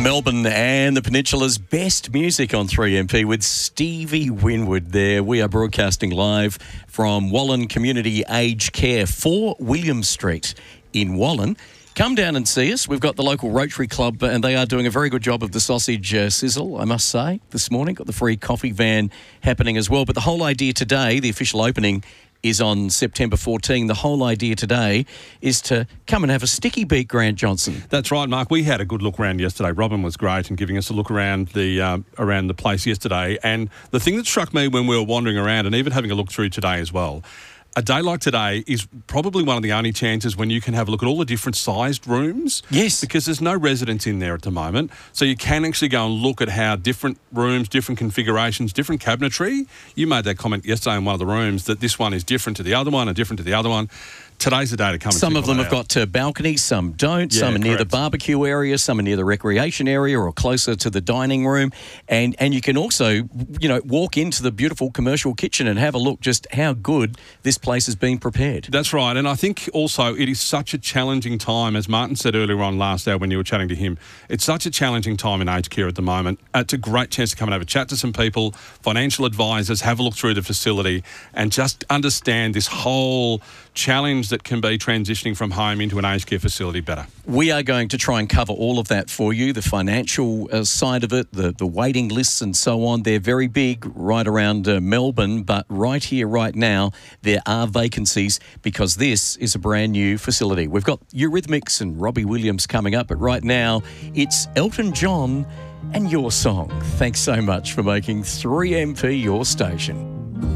Melbourne and the Peninsula's best music on 3MP with Stevie Winwood there. We are broadcasting live from Wallen Community Aged Care, 4 William Street in Wallen. Come down and see us. We've got the local Rotary Club and they are doing a very good job of the sausage sizzle, I must say, this morning. Got the free coffee van happening as well. But the whole idea today, the official opening, is on September 14. The whole idea today is to come and have a sticky beat, Grant Johnson. That's right, Mark. We had a good look around yesterday. Robin was great in giving us a look around the place yesterday. And the thing that struck me when we were wandering around and even having a look through today as well, a day like today is probably one of the only chances when you can have a look at all the different sized rooms. Yes. Because there's no residents in there at the moment. So you can actually go and look at how different rooms, different configurations, different cabinetry. You made that comment yesterday in one of the rooms that this one is different to the other one and different to the other one. Today's the day to come and Some of them have got balconies, some don't. Yeah, some are near correct. the barbecue area, some are near the recreation area or closer to the dining room. And you can also, walk into the beautiful commercial kitchen and have a look just how good this place has been prepared. That's right. And I think also it is such a challenging time, as Martin said earlier on last hour when you were chatting to him, it's such a challenging time in aged care at the moment. It's a great chance to come and have a chat to some people, financial advisors, have a look through the facility and just understand this whole challenge that can be transitioning from home into an aged care facility better. We are going to try and cover all of that for you, the financial side of it, the waiting lists and so on. They're very big right around Melbourne, but right here, right now, there are vacancies because this is a brand new facility. We've got Eurythmics and Robbie Williams coming up, but right now it's Elton John and Your Song. Thanks so much for making 3MP your station.